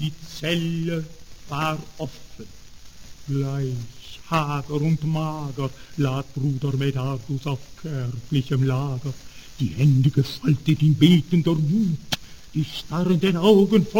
Die Zelle war offen. Gleich hager und mager lag Bruder Medardus auf kärglichem Lager, die Hände gefaltet in betender Wut, die starrenden Augen